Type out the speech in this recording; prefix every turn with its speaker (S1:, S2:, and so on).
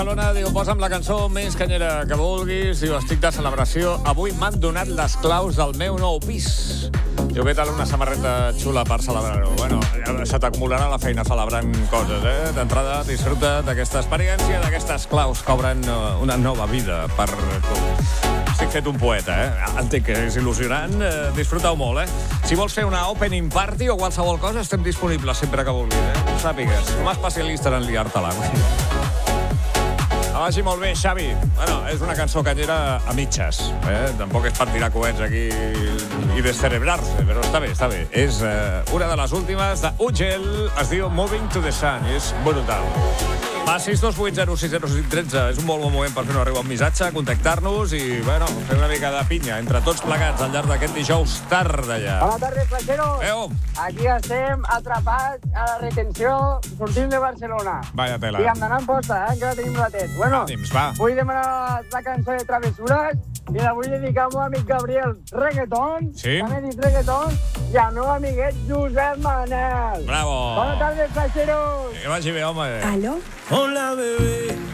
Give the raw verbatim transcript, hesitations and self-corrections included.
S1: Barcelona diu, posa'm la cançó més canyera que vulguis. Diu, estic de celebració. Avui m'han donat les claus del meu nou pis. Diu, què tal una samarreta xula per celebrar-ho? Bueno, se t'acumularà la feina celebrant coses, eh? D'entrada, disfruta d'aquesta experiència, d'aquestes claus que obren una nova vida per tu. Estic fet un poeta, eh? Entenc que és il·lusionant. Eh, Disfruta-ho molt, eh? Si vols fer una opening party o qualsevol cosa, estem disponibles sempre que vulguis, eh? Ho sàpigues. Com a especialista en liar-te-la. Vagi molt bé, Xavi. Bueno, és una cançó canyera a mitges. Eh? Tampoc és per tirar coets aquí i descerebrar-se, però està bé, està bé. És eh, una de les últimes d'Ugel, es diu Moving to the Sun, i és brutal. Va, sis dos vuit zero sis zero cinc un tres, és un molt bon moment per fer-nos arribar un missatge, contactar-nos i, bueno, fer una mica de pinya entre tots plegats al llarg d'aquest dijous tarda ja.
S2: Bona tarda, flaixeros.
S1: Adéu.
S2: Aquí estem atrapats a la retenció sortint de Barcelona.
S1: Vaya tela.
S2: I amb d'anar en posta, eh, que la tenim la tet. Bueno,
S1: Ànims, va.
S2: vull demanar la cançó de Travessures i la vull dedicar al meu amic Gabriel Reggaeton,
S1: Sí.
S2: també dit Reggaeton, i al meu amiguet Josep Manel.
S1: Bravo.
S2: Bona tarda, flaixeros.
S1: Que vagi bé, home.
S3: ¿Aló?
S4: Hola, bebé.